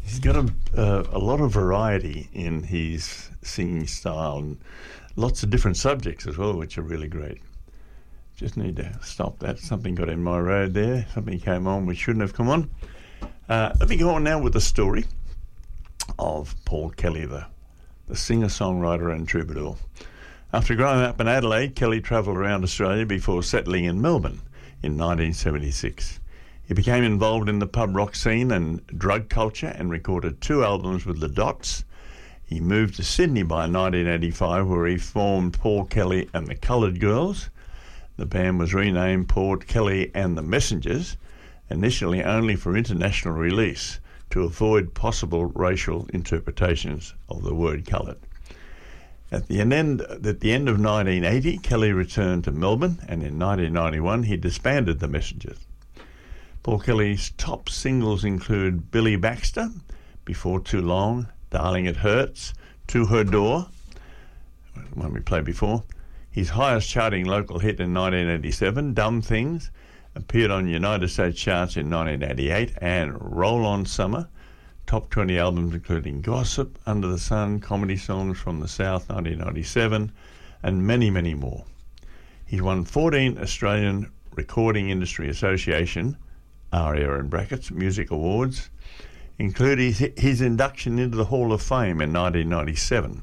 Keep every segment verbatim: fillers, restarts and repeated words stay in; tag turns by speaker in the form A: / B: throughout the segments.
A: He's got a, uh, a lot of variety in his singing style and lots of different subjects as well, which are really great. Just need to stop that. Something got in my road there. Something came on which shouldn't have come on. Uh, let me go on now with the story of Paul Kelly, the, the singer-songwriter and troubadour. After growing up in Adelaide, Kelly travelled around Australia before settling in Melbourne in nineteen seventy-six. He became involved in the pub rock scene and drug culture and recorded two albums with the Dots. He moved to Sydney by nineteen eighty-five, where he formed Paul Kelly and the Coloured Girls. The band was renamed Paul Kelly and the Messengers, initially only for international release to avoid possible racial interpretations of the word coloured. At the end, at the end of nineteen eighty, Kelly returned to Melbourne, and in nineteen ninety-one he disbanded the Messengers. Paul Kelly's top singles include Billy Baxter, Before Too Long, Darling It Hurts, To Her Door, one we played before. His highest charting local hit in nineteen eighty-seven, Dumb Things, appeared on United States charts in nineteen eighty-eight, and Roll On Summer. Top twenty albums including Gossip, Under the Sun, Comedy Songs from the South nineteen ninety-seven, and many, many more. He's won fourteen Australian Recording Industry Association, ARIA in brackets, music awards, including his, his induction into the Hall of Fame in nineteen ninety-seven.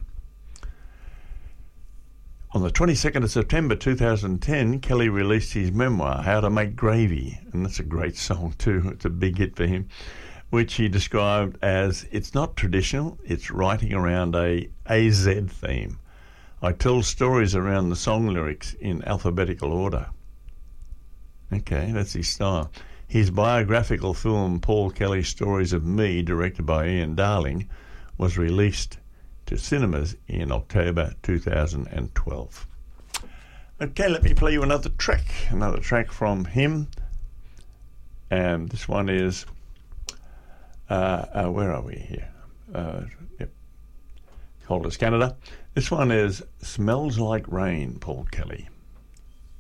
A: On the twenty-second of September two thousand ten, Kelly released his memoir, How to Make Gravy, and that's a great song too. It's a big hit for him, which he described as, it's not traditional, it's writing around a A Z theme. I tell stories around the song lyrics in alphabetical order. Okay, that's his style. His biographical film, Paul Kelly Stories of Me, directed by Ian Darling, was released to cinemas in October two thousand twelve. Okay, let me play you another track, another track from him. And this one is... Uh, uh, where are we here? Uh, yep. Coldest Canada. This one is Smells Like Rain, Paul Kelly.